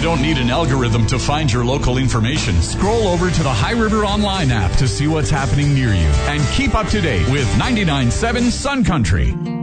don't need an algorithm to find your local information. Scroll over to the High River Online app to see what's happening near you. And keep up to date with 99.7 Sun Country.